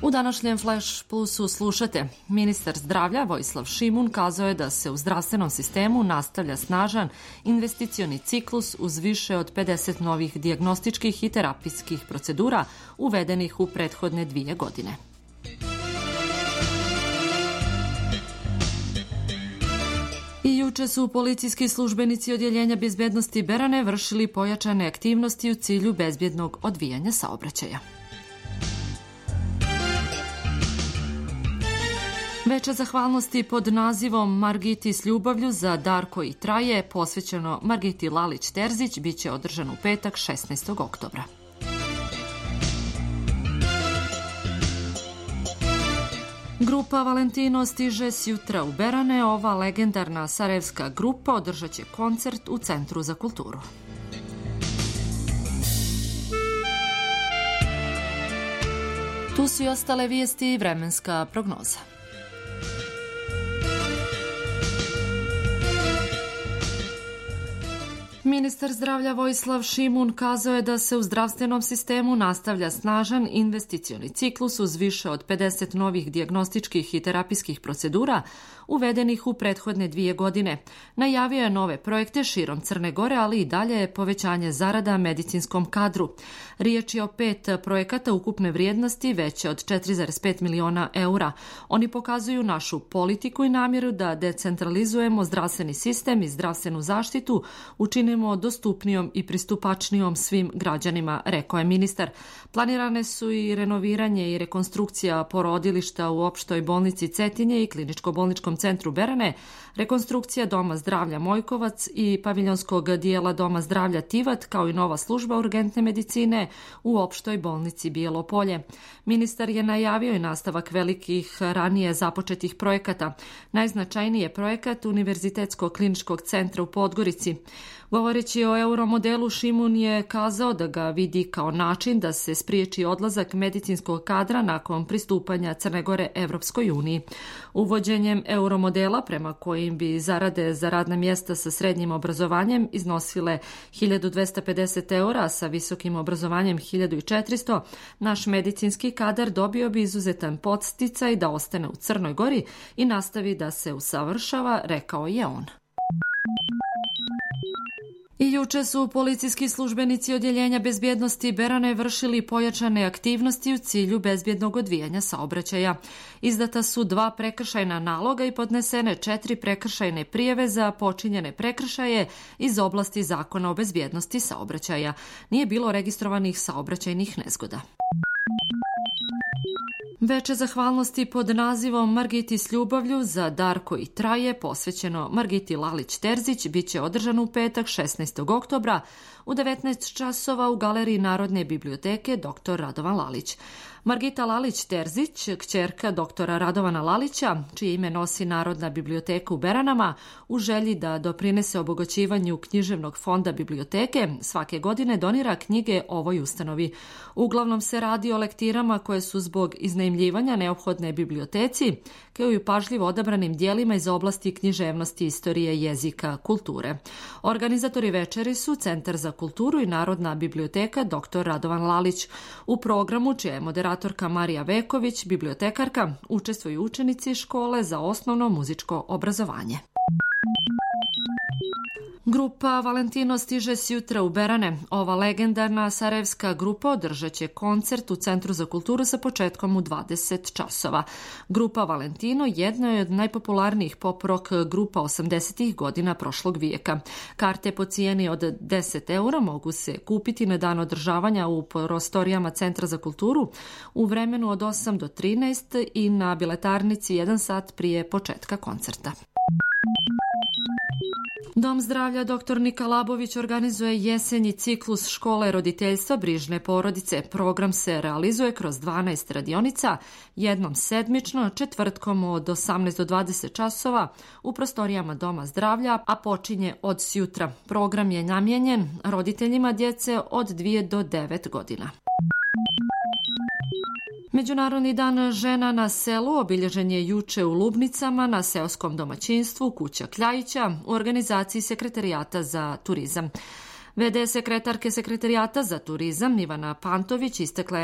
U današnjem Flash Plusu slušate. Ministar zdravlja Vojislav Šimun kazao je da se u zdravstvenom sistemu nastavlja snažan investicioni ciklus uz više od 50 novih dijagnostičkih i terapijskih procedura uvedenih u prethodne 2 godine. I juče su policijski službenici Odjeljenja bezbednosti Berane vršili pojačane aktivnosti u cilju bezbjednog odvijanja saobraćaja. Večer zahvalnosti pod nazivom Margiti s ljubavlju za dar koji traje, posvećeno Margiti Lalić-Terzić, biće održan u petak 16. oktobra. Grupa Valentino stiže sjutra u Berane. Ova legendarna sarajevska grupa održat će koncert u Centru za kulturu. Tu su i ostale vijesti i vremenska prognoza. Ministar zdravlja Vojislav Šimun kazao je da se u zdravstvenom sistemu nastavlja snažan investicioni ciklus uz više od 50 novih dijagnostičkih i terapijskih procedura uvedenih u prethodne 2 godine. Najavio je nove projekte širom Crne Gore, ali i dalje povećanje zarada medicinskom kadru. Riječ je o 5 projekata ukupne vrijednosti veće od 4,5 miliona eura. Oni pokazuju našu politiku i namjeru da decentralizujemo zdravstveni sistem i zdravstvenu zaštitu učinimo dostupnijom i pristupačnijom svim građanima, rekao je ministar. Planirane su i renoviranje i rekonstrukcija porodilišta u opštoj bolnici Cetinje i kliničko-bolničkom centru Berane, rekonstrukcija Doma zdravlja Mojkovac i paviljonskog dijela Doma zdravlja Tivat, kao i nova služba urgentne medicine u opštoj bolnici Bijelo Polje. Ministar je najavio i nastavak velikih ranije započetih projekata. Najznačajniji je projekat Univerzitetskog kliničkog centra u Podgorici. Govoreći o euromodelu, Šimun je kazao da ga vidi kao način da se spriječi odlazak medicinskog kadra nakon pristupanja Crne Gore Evropskoj uniji. Uvođenjem euromodela, prema kojim bi zarade za radna mjesta sa srednjim obrazovanjem iznosile 1250 eura, sa visokim obrazovanjem 1400, naš medicinski kadar dobio bi izuzetan podsticaj da ostane u Crnoj Gori i nastavi da se usavršava, rekao je on. I juče su policijski službenici Odjeljenja bezbjednosti Berane vršili pojačane aktivnosti u cilju bezbjednog odvijanja saobraćaja. Izdata su 2 prekršajna naloga i podnesene 4 prekršajne prijave za počinjene prekršaje iz oblasti Zakona o bezbjednosti saobraćaja. Nije bilo registrovanih saobraćajnih nezgoda. Veče zahvalnosti pod nazivom Margiti s ljubavlju za dar koji traje, posvećeno Margiti Lalić-Terzić, biće održano u petak 16. oktobra u 19 časova u Galeriji Narodne biblioteke dr. Radovan Lalić. Margita Lalić-Terzić, kćerka doktora Radovana Lalića, čije ime nosi Narodna biblioteka u Beranama, u želji da doprinese obogaćivanju književnog fonda biblioteke, svake godine donira knjige ovoj ustanovi. Uglavnom se radi o lektirama koje su zbog iznajmljivanja neophodne biblioteci, kao i pažljivo odabranim dijelima iz oblasti književnosti, istorije, jezika, kulture. Organizatori večeri su Centar za kulturu i Narodna biblioteka dr. Radovan Lalić. U programu, čija je moderatorka Marija Veković, bibliotekarka, učestvuju učenici škole za osnovno muzičko obrazovanje. Grupa Valentino stiže sjutra u Berane. Ova legendarna sarajevska grupa održat će koncert u Centru za kulturu sa početkom u 20 časova. Grupa Valentino jedna je od najpopularnijih pop-rock grupa 80. godina prošlog vijeka. Karte po cijeni od 10 eura mogu se kupiti na dan održavanja u prostorijama Centra za kulturu u vremenu od 8 do 13 i na biletarnici 1 sat prije početka koncerta. Dom zdravlja dr. Nika Labović organizuje jesenji ciklus škole roditeljstva brižne porodice. Program se realizuje kroz 12 radionica, jednom sedmično, četvrtkom od 18 do 20 časova u prostorijama Doma zdravlja, a počinje od sjutra. Program je namijenjen roditeljima djece od 2 do 9 godina. Međunarodni dan žena na selu obilježen je juče u Lubnicama na seoskom domaćinstvu Kuća Kljajića u organizaciji Sekretarijata za turizam. VD sekretarke Sekretarijata za turizam Ivana Pantović istakla